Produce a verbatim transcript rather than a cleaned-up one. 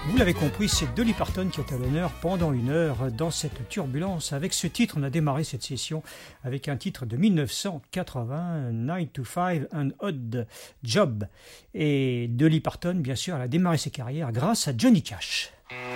Vous l'avez compris, c'est Dolly Parton qui est à l'honneur pendant une heure dans cette turbulence. Avec ce titre, on a démarré cette session avec un titre de mille neuf cent quatre-vingts, nine to five, An Odd Job. Et Dolly Parton, bien sûr, elle a démarré ses carrières grâce à Johnny Cash.